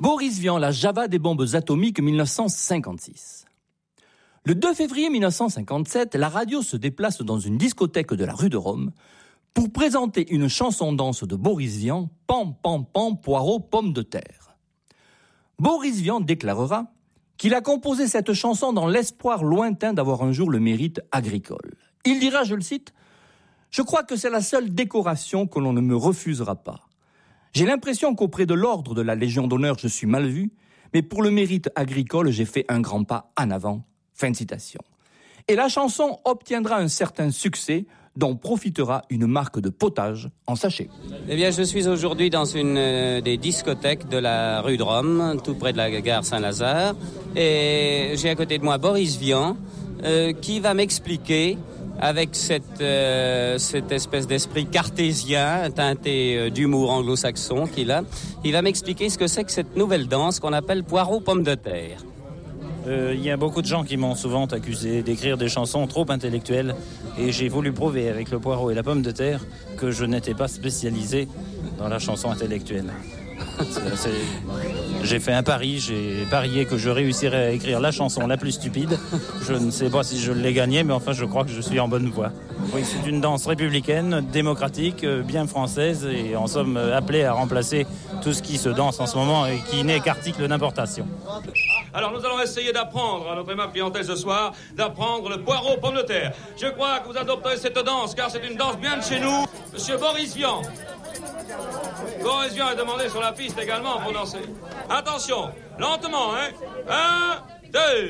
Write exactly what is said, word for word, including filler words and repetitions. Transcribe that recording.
Boris Vian, la Java des bombes atomiques, mille neuf cent cinquante-six. Le deux février mille neuf cent cinquante-sept, la radio se déplace dans une discothèque de la rue de Rome pour présenter une chanson-danse de Boris Vian, « Pam, pam, pam, poireau, pomme de terre ». Boris Vian déclarera qu'il a composé cette chanson dans l'espoir lointain d'avoir un jour le mérite agricole. Il dira, je le cite, « Je crois que c'est la seule décoration que l'on ne me refusera pas. J'ai l'impression qu'auprès de l'ordre de la Légion d'honneur, je suis mal vu, mais pour le mérite agricole, j'ai fait un grand pas en avant. » Fin de citation. Et la chanson obtiendra un certain succès dont profitera une marque de potage en sachet. Eh bien, je suis aujourd'hui dans une euh, des discothèques de la rue de Rome, tout près de la gare Saint-Lazare, et j'ai à côté de moi Boris Vian, euh, qui va m'expliquer, avec cette, euh, cette espèce d'esprit cartésien, teinté euh, d'humour anglo-saxon qu'il a, il va m'expliquer ce que c'est que cette nouvelle danse qu'on appelle poireau-pomme de terre. Il euh, y a beaucoup de gens qui m'ont souvent accusé d'écrire des chansons trop intellectuelles et j'ai voulu prouver avec le poireau et la pomme de terre que je n'étais pas spécialisé dans la chanson intellectuelle. C'est, c'est... J'ai fait un pari, j'ai parié que je réussirais à écrire la chanson la plus stupide. Je ne sais pas si je l'ai gagnée, mais enfin je crois que je suis en bonne voie. Oui, c'est une danse républicaine, démocratique, bien française et en somme appelée à remplacer tout ce qui se danse en ce moment et qui n'est qu'article d'importation. Alors nous allons essayer d'apprendre à notre aimable clientèle ce soir, d'apprendre le poireau pomme de terre. Je crois que vous adopterez cette danse, car c'est une danse bien de chez nous. Monsieur Boris Vian. Boris Vian est demandé sur la piste également pour danser. Attention, lentement, hein. Un, deux...